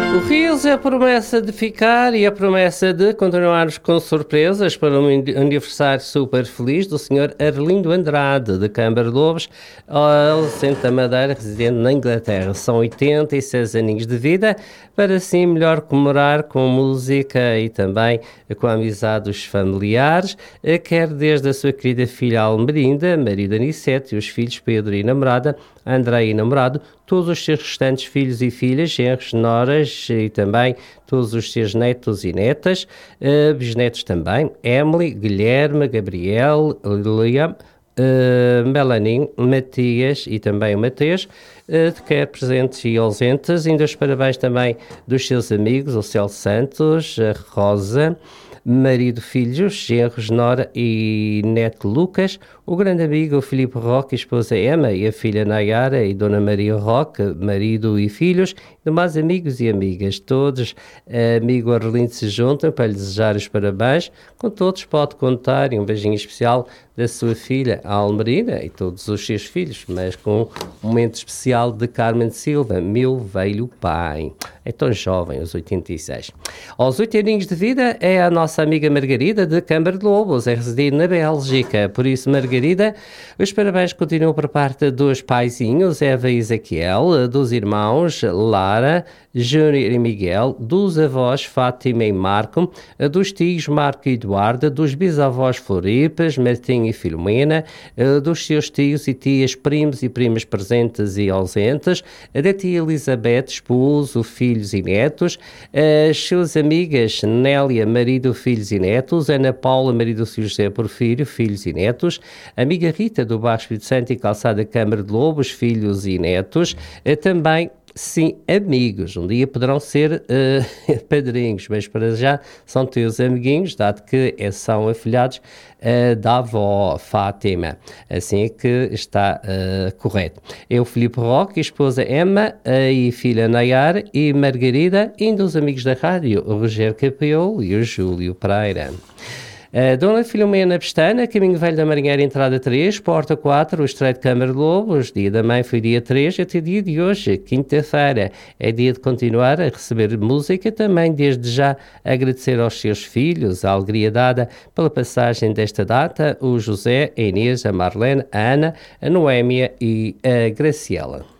O Rios é a promessa de ficar e a promessa de continuarmos com surpresas para um aniversário super feliz do Sr. Arlindo Andrade, de Câmara de Lobos, ao centro da Madeira, residente na Inglaterra. São 86 aninhos de vida, para assim melhor comemorar com música e também com a amizade dos familiares, quer desde a sua querida filha Almerinda, marido Anicete, e os filhos Pedro e namorada, André e namorado, todos os seus restantes filhos e filhas, genros, noras e também todos os seus netos e netas, bisnetos também, Emily, Guilherme, Gabriel, Liam, Melanie, Matias e também o Mateus, quer presentes e ausentes, ainda os parabéns também dos seus amigos, o Celso Santos, a Rosa, marido, filhos, genros, nora e neto Lucas, o grande amigo o Filipe Roque, esposa Emma e a filha Nayara e Dona Maria Roque, marido e filhos, demais amigos e amigas, todos, amigo Arlindo, se juntam para lhe desejar os parabéns, com todos pode contar, e um beijinho especial da sua filha Almerina e todos os seus filhos, mas com um momento especial de Carmen Silva, meu velho pai. É tão jovem, aos 86. Aos 8 aninhos de vida é a nossa amiga Margarida, de Câmara de Lobos, é residente na Bélgica. Por isso, Margarida, os parabéns continuam por parte dos paizinhos, Eva e Ezequiel, dos irmãos Lara, Júnior e Miguel, dos avós Fátima e Marco, dos tios Marco e Eduardo, dos bisavós Floripas, Martim e Filomena, dos seus tios e tias, primos e primas presentes e ausentes, da tia Elizabeth, esposo, filhos e netos, as suas amigas Nélia, marido, filhos e netos, Ana Paula, marido, José Porfírio, filhos e netos, amiga Rita do Baixo Espírito Santo e Calçada Câmara de Lobos, filhos e netos, também sim, amigos, um dia poderão ser padrinhos, mas para já são teus amiguinhos, dado que são afilhados da avó Fátima, assim é que está correto. É o Filipe Roque, esposa Emma e filha Nayar e Margarida, e dos amigos da rádio, o Rogério Capel e o Júlio Pereira. Dona Filomena Pestana, Caminho Velho da Marinheira, entrada 3, porta 4, o Estreito de Câmara de Lobos, dia da mãe foi dia 3, até dia de hoje, quinta-feira. É dia de continuar a receber música, também desde já agradecer aos seus filhos a alegria dada pela passagem desta data, o José, a Inês, a Marlene, a Ana, a Noémia e a Graciela.